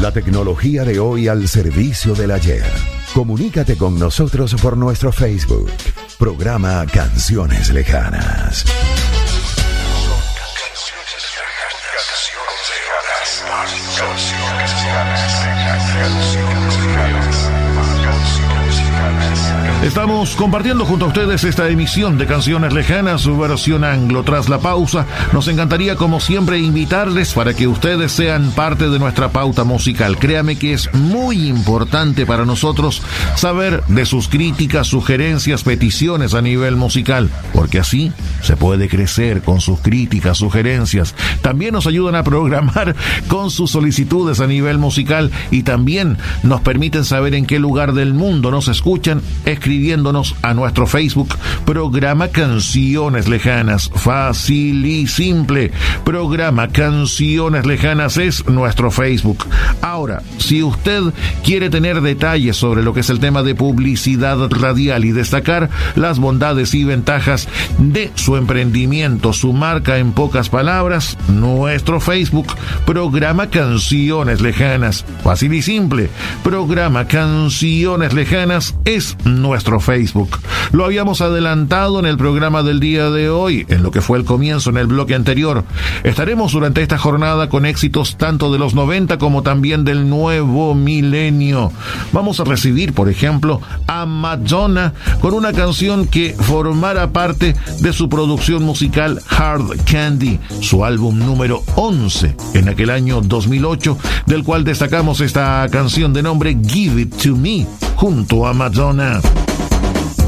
La tecnología de hoy al servicio del ayer. Comunícate con nosotros por nuestro Facebook. Programa Canciones Lejanas. Estamos compartiendo junto a ustedes esta emisión de Canciones Lejanas, su versión anglo. Tras la pausa, nos encantaría como siempre invitarles para que ustedes sean parte de nuestra pauta musical. Créame que es muy importante para nosotros saber de sus críticas, sugerencias, peticiones a nivel musical, porque así se puede crecer con sus críticas, sugerencias. También nos ayudan a programar con sus solicitudes a nivel musical y también nos permiten saber en qué lugar del mundo nos escuchan, escribiéndonos a nuestro Facebook, Programa Canciones Lejanas. Fácil y simple. Programa Canciones Lejanas es nuestro Facebook. Ahora, si usted quiere tener detalles sobre lo que es el tema de publicidad radial y destacar las bondades y ventajas de su emprendimiento, su marca en pocas palabras, nuestro Facebook, Programa Canciones Lejanas. Fácil y simple. Programa Canciones Lejanas es nuestro Facebook. Lo habíamos adelantado en el programa del día de hoy, en lo que fue el comienzo en el bloque anterior. Estaremos durante esta jornada con éxitos tanto de los 90 como también del nuevo milenio. Vamos a recibir, por ejemplo, a Madonna con una canción que formará parte de su producción musical Hard Candy, su álbum número 11 en aquel año 2008, del cual destacamos esta canción de nombre Give It To Me junto a Madonna.